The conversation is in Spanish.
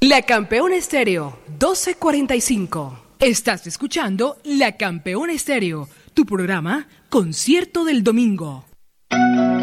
La Campeona Estéreo, 12:45. Estás escuchando La Campeona Estéreo, tu programa Concierto del Domingo.